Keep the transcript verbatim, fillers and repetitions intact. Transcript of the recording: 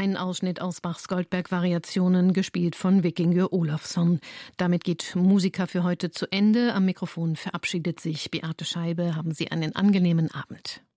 Ein Ausschnitt aus Bachs Goldberg-Variationen, gespielt von Vikingur Olafsson. Damit geht Musiker für heute zu Ende. Am Mikrofon verabschiedet sich Beate Scheibe. Haben Sie einen angenehmen Abend.